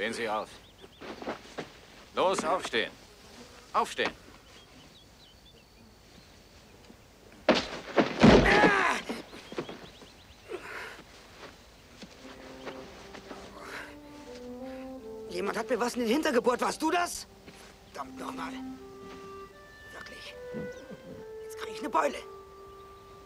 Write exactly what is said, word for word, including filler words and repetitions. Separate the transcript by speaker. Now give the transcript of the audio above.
Speaker 1: Stehen Sie auf. Los, aufstehen. Aufstehen.
Speaker 2: Jemand hat mir was in den Hintern gebohrt. Warst du das? Verdammt nochmal. Wirklich. Jetzt krieg ich eine Beule.